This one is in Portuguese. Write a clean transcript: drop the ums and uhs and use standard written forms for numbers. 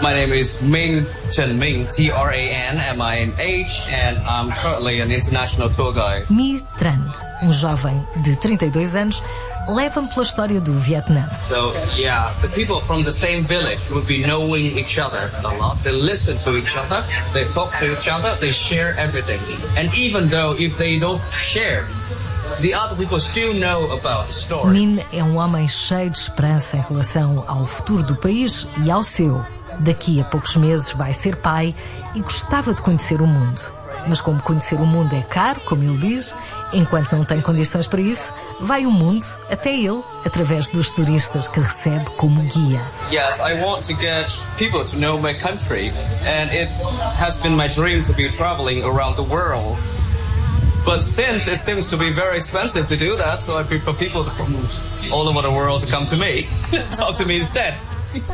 My name is Ming Chen Ming, Tran-MINH, and I'm currently an international tour guide. Mi Tran, jovem de 32 anos, leva-me pela história do Vietnã. So, yeah, the people from the same village would be knowing each other a lot. They listen to each other, they talk to each other, they share everything. And even though if they don't share, the other people still know about the story. Min é um homem cheio de esperança em relação ao futuro do país e ao seu. Daqui a poucos meses vai ser pai e gostava de conhecer o mundo. Mas como conhecer o mundo é caro, como ele diz, enquanto não tem condições para isso, vai o mundo até ele, através dos turistas que recebe como guia. Yes, I want to get people to know my country, and it has been my dream to be traveling around the world. But since it seems to be very expensive to do that, so I prefer people from all over the world to come to me, talk to me instead.